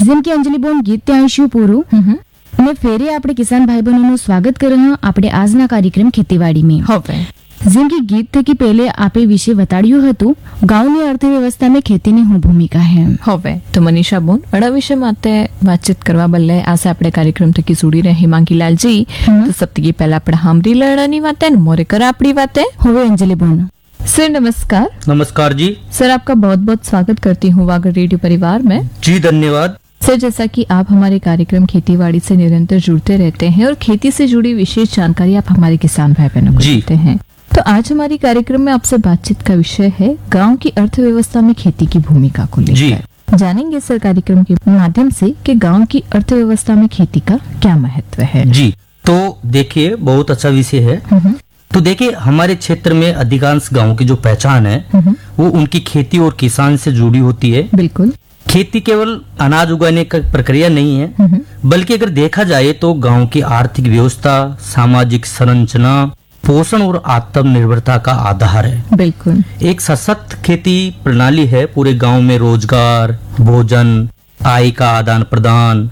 જેમ કે અંજલિબોન ગીત ત્યાં આવીશું પૂરું અને ફેરે આપણે કિસાન ભાઈ બહેનોનું સ્વાગત કરી રહ્યા આપણે આજના કાર્યક્રમ ખેતીવાડીમાં હવે જેમ કે ગીત થકી પહેલે આપે વિશે બતાડ્યું હતું ગાંવની અર્થવ્યવસ્થામાં ખેતીની શું ભૂમિકા હે હવે તો મનીષા બોન અડા વિશે માટે વાતચીત કરવા બદલે આજે આપણે કાર્યક્રમ થકી જોડી રહે હિમાંગીલાલજી તો સપ્તકી પહેલા આપણે હામરી લડાની વાતે ને મોરે कर આપણી વાતે હવે અંજલિબોન सर नमस्कार। नमस्कार जी। सर आपका बहुत बहुत स्वागत करती हूँ वागर रेडियो परिवार में। जी धन्यवाद। सर जैसा कि आप हमारे कार्यक्रम खेतीबाड़ी से निरंतर जुड़ते रहते हैं और खेती से जुड़ी विशेष जानकारी आप हमारे किसान भाई बहनों को देते हैं, तो आज हमारी कार्यक्रम में आपसे बातचीत का विषय है गांव की अर्थव्यवस्था में खेती की भूमिका को लेकर। जानेंगे सर कार्यक्रम के माध्यम से कि गांव की अर्थव्यवस्था में खेती का क्या महत्व है। जी तो देखिए बहुत अच्छा विषय है। तो देखिए हमारे क्षेत्र में अधिकांश गांव की जो पहचान है वो उनकी खेती और किसान से जुड़ी होती है। बिल्कुल। खेती केवल अनाज उगाने का प्रक्रिया नहीं है, बल्कि अगर देखा जाए तो गांव की आर्थिक व्यवस्था, सामाजिक संरचना, पोषण और आत्मनिर्भरता का आधार है। बिल्कुल। एक सशक्त खेती प्रणाली है पूरे गांव में रोजगार, भोजन, आय का आदान प्रदान।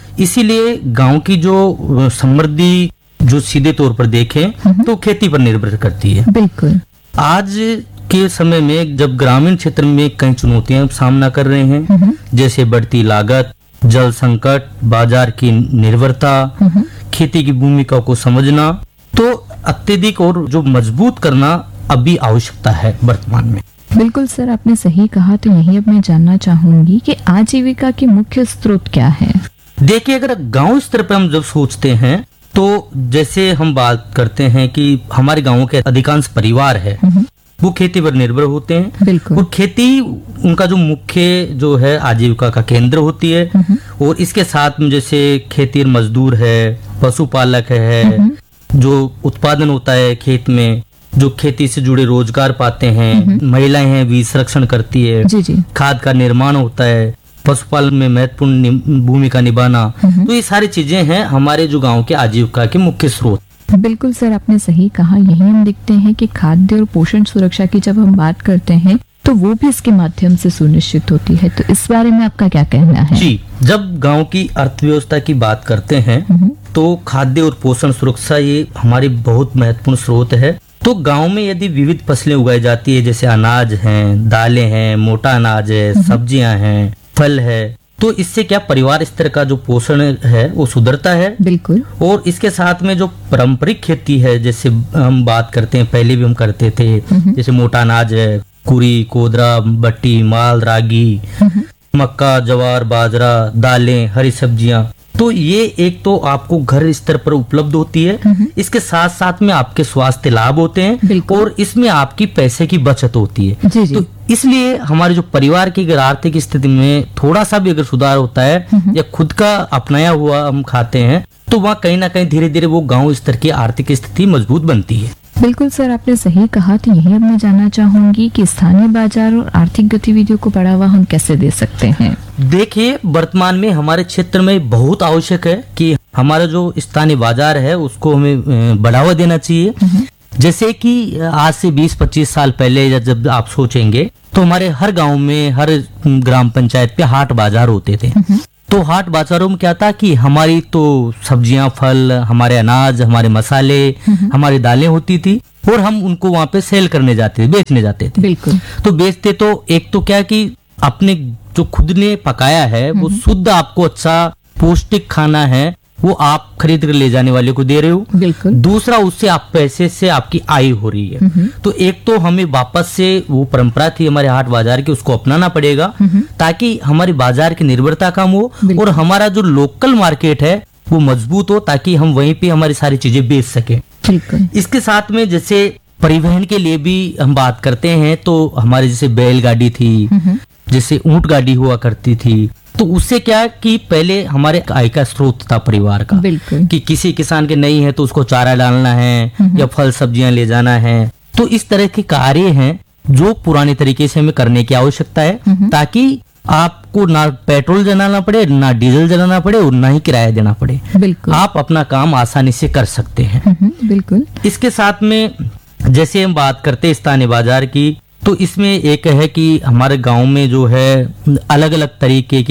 इसीलिए गांव की जो समृद्धि जो सीधे तौर पर देखें तो खेती पर निर्भर करती है। बिल्कुल। आज के समय में जब ग्रामीण क्षेत्र में कई चुनौतियां सामना कर रहे हैं, जैसे बढ़ती लागत, जल संकट, बाजार की निर्भरता, खेती की भूमिका को समझना, तो अत्यधिक और जो मजबूत करना अभी आवश्यकता है वर्तमान में। बिल्कुल सर आपने सही कहा। तो यही अब मैं जानना चाहूंगी कि आजीविका के मुख्य स्रोत क्या है। देखिए अगर गांव स्तर पर हम जब सोचते हैं तो जैसे हम बात करते हैं कि हमारे गांवों के अधिकांश परिवार है वो खेती पर निर्भर होते हैं। बिल्कुल। और खेती उनका जो मुख्य जो है आजीविका का केंद्र होती है। और इसके साथ में जैसे खेती मजदूर है, पशुपालक है, जो उत्पादन होता है खेत में, जो खेती से जुड़े रोजगार पाते हैं, महिलाएं हैं बीज संरक्षण करती है, जी जी। खाद का निर्माण होता है, पशुपालन में महत्वपूर्ण भूमिका निभाना, तो ये सारी चीजें हैं हमारे जो गांव के आजीविका के मुख्य स्रोत। बिल्कुल सर आपने सही कहा। यही हम देखते हैं कि खाद्य और पोषण सुरक्षा की जब हम बात करते हैं तो वो भी इसके माध्यम से सुनिश्चित होती है, तो इस बारे में आपका क्या कहना है। जी जब गांव की अर्थव्यवस्था की बात करते हैं तो खाद्य और पोषण सुरक्षा ये हमारी बहुत महत्वपूर्ण स्रोत है। तो गांव में यदि विविध फसलें उगाई जाती है, जैसे अनाज हैं, दालें हैं, मोटा अनाज है, सब्जियां हैं, फल है, तो इससे क्या परिवार स्तर का जो पोषण है वो सुधरता है। बिल्कुल। और इसके साथ में जो पारंपरिक खेती है, जैसे हम बात करते हैं पहले भी हम करते थे, जैसे मोटा अनाज है, कुरी, कोदरा, बट्टी, माल, रागी, मक्का, ज्वार, बाजरा, दालें, हरी सब्जियां, तो ये एक तो आपको घर स्तर पर उपलब्ध होती है, इसके साथ साथ में आपके स्वास्थ्य लाभ होते हैं और इसमें आपकी पैसे की बचत होती है। जी जी। तो इसलिए हमारे जो परिवार की अगर आर्थिक स्थिति में थोड़ा सा भी अगर सुधार होता है या खुद का अपनाया हुआ हम खाते हैं तो वहाँ कहीं ना कहीं धीरे धीरे वो गांव स्तर की आर्थिक स्थिति मजबूत बनती है। बिल्कुल सर आपने सही कहा। तो यही अब मैं जानना चाहूंगी कि स्थानीय बाजार और आर्थिक गतिविधियों को बढ़ावा हम कैसे दे सकते हैं। देखिए वर्तमान में हमारे क्षेत्र में बहुत आवश्यक है कि हमारा जो स्थानीय बाजार है उसको हमें बढ़ावा देना चाहिए। जैसे कि आज से 20-25 साल पहले जब आप सोचेंगे तो हमारे हर गांव में, हर ग्राम पंचायत पे हाट बाजार होते थे। तो हाट बाजारों में क्या था कि हमारी तो सब्जियां, फल, हमारे अनाज, हमारे मसाले, हमारी दालें होती थी और हम उनको वहाँ पे सेल करने जाते थे, बेचने जाते थे। बिल्कुल। तो बेचते तो एक तो क्या कि अपने जो खुद ने पकाया है वो शुद्ध आपको अच्छा पौष्टिक खाना है वो आप खरीद कर ले जाने वाले को दे रहे हो। बिल्कुल। दूसरा उससे आप पैसे से आपकी आय हो रही है। तो एक तो हमें वापस से वो परंपरा थी हमारे हाट बाजार की उसको अपनाना पड़ेगा ताकि हमारी बाजार की निर्भरता कम हो और हमारा जो लोकल मार्केट है वो मजबूत हो ताकि हम वहीं पे हमारी सारी चीजें बेच सके। इसके साथ में जैसे परिवहन के लिए भी हम बात करते हैं तो हमारे जैसे बैलगाड़ी थी, जैसे ऊंट गाड़ी हुआ करती थी, तो उससे क्या कि पहले हमारे आय का स्रोत था परिवार का कि किसी किसान के नहीं है तो उसको चारा डालना है या फल सब्जियां ले जाना है। तो इस तरह के कार्य हैं जो पुराने तरीके से हमें करने की आवश्यकता है ताकि आपको ना पेट्रोल जलाना पड़े, ना डीजल जलाना पड़े और ना ही किराया देना पड़े। आप अपना काम आसानी से कर सकते हैं। बिल्कुल। इसके साथ में जैसे हम बात करते हैं स्थानीय बाजार की, तो इसमें एक है कि हमारे गांव में जो है अलग अलग तरीके के आप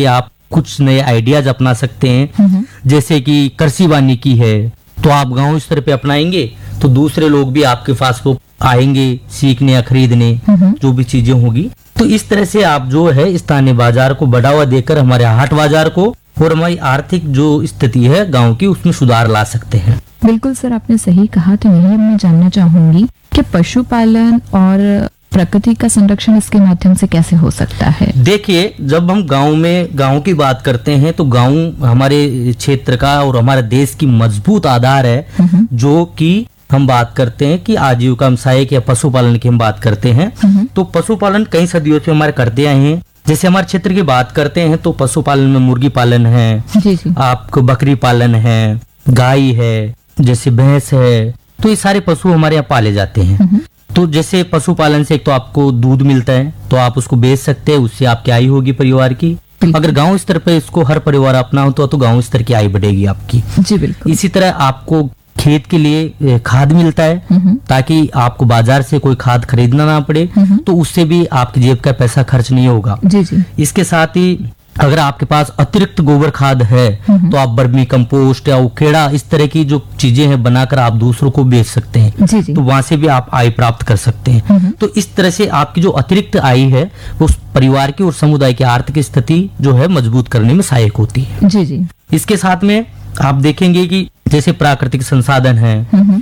कुछ नए आइडियाज अपना सकते हैं। जैसे कि कृषि वानिकी है, तो आप गांव स्तर पे अपनाएंगे तो दूसरे लोग भी आपके पास वो आएंगे सीखने या खरीदने जो भी चीजें होगी। तो इस तरह से आप जो है स्थानीय बाजार को बढ़ावा देकर हमारे हाट बाजार को और हमारी आर्थिक जो स्थिति है गांव की उसमें सुधार ला सकते हैं। बिल्कुल सर, आपने सही कहा। तो यही अब मैं जानना चाहूंगी कि पशुपालन और प्रकृति का संरक्षण इसके माध्यम से कैसे हो सकता है? देखिए, जब हम गांव की बात करते हैं तो गांव हमारे क्षेत्र का और हमारे देश की मजबूत आधार है। जो कि हम बात करते हैं कि आजीविका हम सहायक या पशुपालन की हम बात करते हैं, तो पशुपालन कई सदियों से हमारे करते आए हैं। जैसे हमारे क्षेत्र की बात करते हैं तो पशुपालन में मुर्गी पालन है, जी। आपको बकरी पालन है, गाय है, जैसे भैंस है, तो ये सारे पशु हमारे यहाँ पाले जाते हैं। तो जैसे पशुपालन से एक तो आपको दूध मिलता है, तो आप उसको बेच सकते हैं, उससे आपकी आय होगी परिवार की। अगर गांव स्तर पे इसको हर परिवार अपनाओ तो गांव स्तर की आय बढ़ेगी आपकी। जी बिल्कुल। इसी तरह आपको खेत के लिए खाद मिलता है, ताकि आपको बाजार से कोई खाद खरीदना ना पड़े, तो उससे भी आपकी जेब का पैसा खर्च नहीं होगा। जी। इसके साथ ही अगर आपके पास अतिरिक्त गोबर खाद है तो आप बर्मी कंपोस्ट या उखेड़ा इस तरह की जो चीजें हैं बनाकर आप दूसरों को बेच सकते हैं। जी। तो वहां से भी आप आय प्राप्त कर सकते हैं। तो इस तरह से आपकी जो अतिरिक्त आय है वो उस परिवार की और समुदाय की आर्थिक स्थिति जो है मजबूत करने में सहायक होती है। जी। इसके साथ में आप देखेंगे कि जैसे प्राकृतिक संसाधन है,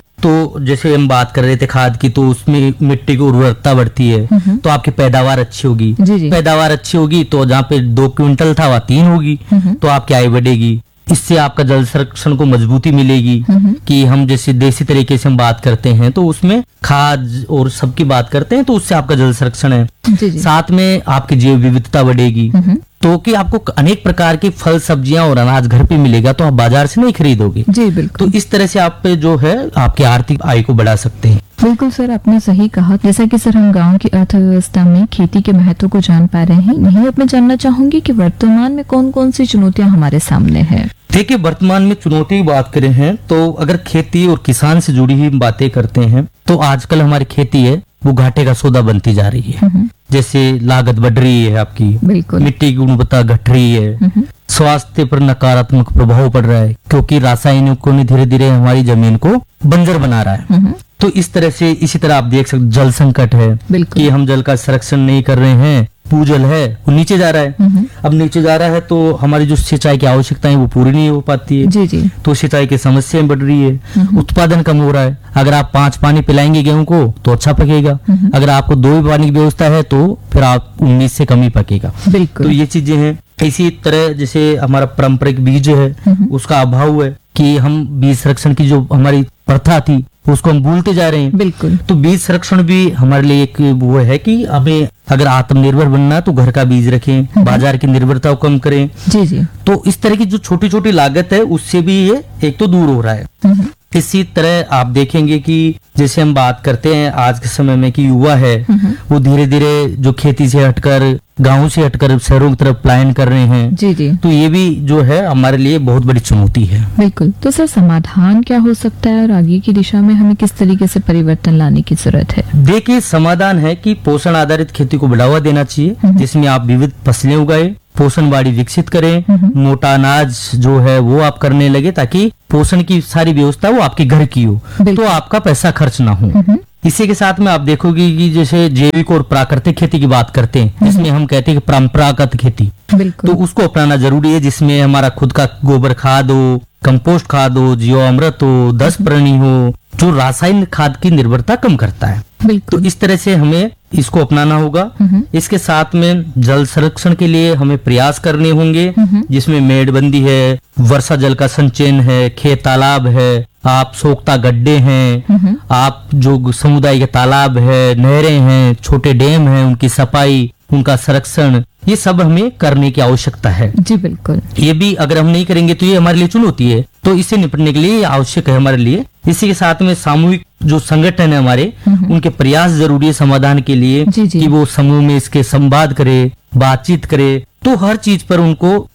तो जैसे हम बात कर रहे थे खाद की, तो उसमें मिट्टी की उर्वरकता बढ़ती है, तो आपकी पैदावार अच्छी होगी। पैदावार अच्छी होगी तो जहाँ पे 2 क्विंटल था वहाँ 3 होगी, तो आपकी आय बढ़ेगी। इससे आपका जल संरक्षण को मजबूती मिलेगी। कि हम जैसे देसी तरीके से हम बात करते हैं तो उसमें खाद और सबकी बात करते हैं, तो उससे आपका जल संरक्षण है। साथ में आपकी जैव विविधता बढ़ेगी, तो कि आपको अनेक प्रकार के फल सब्जियां और अनाज घर पे मिलेगा, तो आप बाजार से नहीं खरीदोगे। जी बिल्कुल। तो इस तरह से आप जो है आपकी आर्थिक आय को बढ़ा सकते हैं। बिल्कुल सर, आपने सही कहा। जैसा कि सर हम गांव की अर्थव्यवस्था में खेती के महत्व को जान पा रहे हैं, यही अब मैं जानना चाहूंगी कि वर्तमान में कौन कौन सी चुनौतियां हमारे सामने है? देखिए, वर्तमान में चुनौती की बात करें हैं तो अगर खेती और किसान से जुड़ी हुई बातें करते हैं तो आजकल हमारी खेती है वो घाटे का सौदा बनती जा रही है। जैसे लागत बढ़ रही है आपकी, मिट्टी की गुणवत्ता घट रही है, स्वास्थ्य पर नकारात्मक प्रभाव पड़ रहा है, क्योंकि रासायनिकों ने धीरे धीरे हमारी जमीन को बंजर बना रहा है। तो इस तरह से इसी तरह आप देख सकते जल संकट है कि हम जल का संरक्षण नहीं कर रहे हैं, भूजल है वो नीचे जा रहा है। अब नीचे जा रहा है तो हमारी जो सिंचाई की आवश्यकताएं वो पूरी नहीं हो पाती है। जी। तो सिंचाई की समस्याएं बढ़ रही है, उत्पादन कम हो रहा है। अगर आप 5 पानी पिलाएंगे गेहूं को तो अच्छा पकेगा, अगर आपको 2 पानी की व्यवस्था है तो फिर आप 19 से कम ही पकेगा। तो ये चीजें हैं। इसी तरह जैसे हमारा पारंपरिक बीज है उसका अभाव है कि हम बीज संरक्षण की जो हमारी प्रथा थी उसको हम भूलते जा रहे हैं। बिल्कुल। तो बीज संरक्षण भी हमारे लिए एक वो है कि हमें अगर आत्मनिर्भर बनना तो घर का बीज रखें, बाजार की निर्भरता को कम करें। जी। तो इस तरह की जो छोटी छोटी लागत है उससे भी ये एक तो दूर हो रहा है। इसी तरह आप देखेंगे कि जैसे हम बात करते हैं आज के समय में कि युवा है वो धीरे धीरे जो खेती से हटकर गांव से हटकर शहरों की तरफ पलायन कर रहे हैं। जी। तो ये भी जो है हमारे लिए बहुत बड़ी चुनौती है। बिल्कुल। तो सर समाधान क्या हो सकता है और आगे की दिशा में हमें किस तरीके से परिवर्तन लाने की जरूरत है? देखिए, समाधान है कि पोषण आधारित खेती को बढ़ावा देना चाहिए, जिसमें आप विविध फसलें उगाए, पोषण बाड़ी विकसित करें, मोटा अनाज जो है वो आप करने लगे ताकि पोषण की सारी व्यवस्था वो आपके घर की हो, तो आपका पैसा खर्च ना हो। इसी के साथ में आप देखोगे कि जैसे जैविक और प्राकृतिक खेती की बात करते हैं, जिसमें हम कहते हैं कि परंपरागत खेती, तो उसको अपनाना जरूरी है, जिसमें हमारा खुद का गोबर खाद हो, कंपोस्ट खाद हो, जीवामृत हो, 10 प्राणी हो, जो रासायनिक खाद की निर्भरता कम करता है। तो इस तरह से हमें इसको अपनाना होगा। इसके साथ में जल संरक्षण के लिए हमें प्रयास करने होंगे, जिसमें मेड़बंदी है, वर्षा जल का संचयन है, खेत तालाब है, आप सोख्ता गड्ढे हैं, आप जो समुदाय के तालाब है, नहरें हैं, छोटे डैम हैं, उनकी सफाई, उनका संरक्षण, ये सब हमें करने की आवश्यकता है। जी बिल्कुल। ये भी अगर हम नहीं करेंगे तो ये हमारे लिए चुनौती है, तो इससे निपटने के लिए ये आवश्यक है हमारे लिए। इसी के साथ में सामूहिक जो संगठन है हमारे, उनके प्रयास जरूरी है समाधान के लिए। कि वो समूह में इसके संवाद करे, बातचीत करे, तो हर चीज पर उनको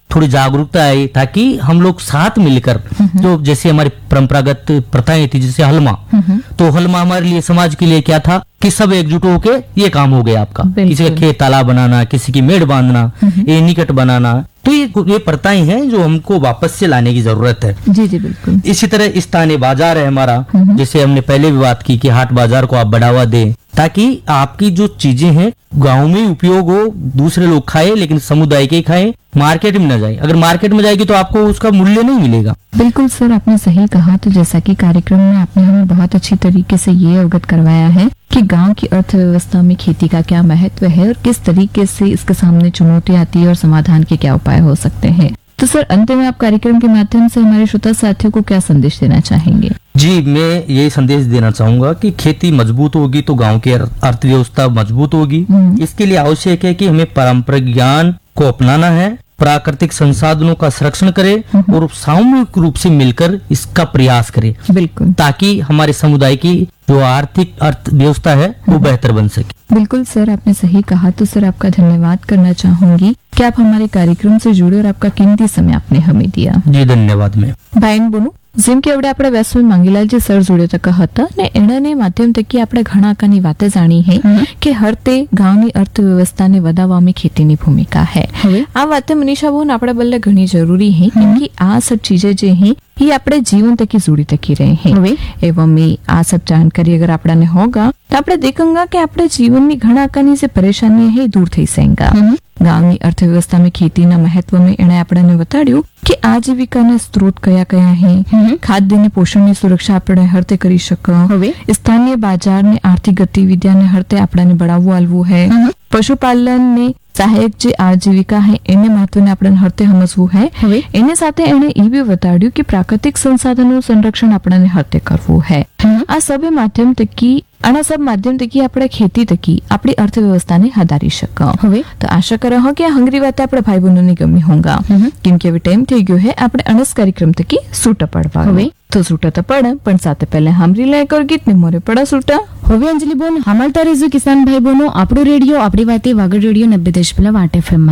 थोड़ी जागरूकता आई, ताकि हम लोग साथ मिलकर जो जैसे हमारी परंपरागत प्रथाएं थी, जैसे हलमा, तो हलमा हमारे लिए समाज के लिए क्या था कि सब एकजुट होके ये काम हो गया आपका, किसी का खेत तालाब बनाना, किसी की मेड़ बांधना, ये निकट बनाना, तो ये प्रथाएं हैं जो हमको वापस से लाने की जरूरत है। जी जी बिल्कुल। इसी तरह स्थानीय बाजार है हमारा, जैसे हमने पहले भी बात की कि हाट बाजार को आप बढ़ावा दें, ताकि आपकी जो चीजें हैं गांव में ही उपयोग हो, दूसरे लोग खाए लेकिन समुदाय के ही खाए, मार्केट में न जाए। अगर मार्केट में जाएगी तो आपको उसका मूल्य नहीं मिलेगा। बिल्कुल सर, आपने सही कहा। तो जैसा कि कार्यक्रम में आपने हमें बहुत अच्छी तरीके से ये अवगत करवाया है कि गांव की अर्थव्यवस्था में खेती का क्या महत्व है और किस तरीके से इसके सामने चुनौती आती है और समाधान के क्या उपाय हो सकते हैं। तो सर, अंत में आप कार्यक्रम के माध्यम से हमारे श्रोता साथियों को क्या संदेश देना चाहेंगे? जी, मैं ये संदेश देना चाहूंगा कि खेती मजबूत होगी तो गांव की अर्थव्यवस्था मजबूत होगी। इसके लिए आवश्यक है कि हमें पारंपरिक ज्ञान को अपनाना है, प्राकृतिक संसाधनों का संरक्षण करें और सामूहिक रूप से मिलकर इसका प्रयास करें, बिल्कुल, ताकि हमारे समुदाय की जो आर्थिक अर्थव्यवस्था है वो बेहतर बन सके। बिल्कुल सर, आपने सही कहा। तो सर, आपका धन्यवाद करना चाहूंगी कि आप हमारे कार्यक्रम से जुड़े और आपका कीमती समय आपने हमें दिया। जी धन्यवाद। मैं ભાઈન બોનું જેમ કે આપણે આપણા વ્યાસમાં મંગીલાલજી સર જોડે તક હતા ને એનાને માધ્યમ થકી આપણે ઘણા કાની વાતે જાણી है કે હરતે ગામની અર્થવ્યવસ્થાને વધારવામાં ખેતીની ભૂમિકા है। આ વાતે મનીષા બોન આપણા બલ્લે ઘણી જરૂરી है, क्योंकि आ सब चीजें जे हैं ये આપણે जीवन तक जुड़ी तकी रहे हैं। एवं में आ सब जानकारी अगर आपने होगा तो આપણે દેખંગા કે આપણે જીવનની ઘણા કાની જે પરેશાની है दूर થઈ સેંગા। ગામની અર્થવ્યવસ્થામાં ખેતીના મહત્વમાં એણે આપણને બતાડ્યું કે આજીવિકાના સ્ત્રોત કયા કયા है, ખાદ્ય ને પોષણની સુરક્ષા આપણે હરતે કરી શકો, સ્થાનિય બજારને આર્થિક ગતિવિધિઓને હરતે આપણને બઢાવવું આલવું है, પશુપાલન ને સહાયક જે આજીવિકા है એને મહત્વને આપણે હરતે સમજવું है। એને સાથે એણે એ બી બતાડ્યું કે પ્રાકૃતિક સંસાધનોનું સંરક્ષણ આપણને હરતે કરવું है। આ સબ માધ્યમ તકી આના सब माध्यम तकी આપણે ખેતી તકી આપણી અર્થવ્યવસ્થાને વધારી શકો। તો આશા કરો કે આ હંગરી વાતે આપણે ભાઈ બહેનોને ગમી હોંગા, કેમ કે હવે ટાઈમ થઈ ગયો है આપણે અનસ કાર્યક્રમ તકી સૂટા પડવા। તો સૂટા તો પડે, પણ સાથે પહેલા હામરી લે કર ગીત ને મોરે પડા સૂટા। હવે અંજલિ બોન હામલતા રેજો કિસાન ભાઈ બહેનો, આપણો રેડિયો આપણી વાતે વાગડ રેડિયો 90.8 વાટ FM।